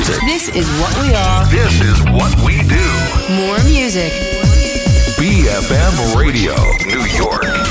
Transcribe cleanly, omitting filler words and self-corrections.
music. This is what we are. This is what we do. More music. BFM Radio, New York.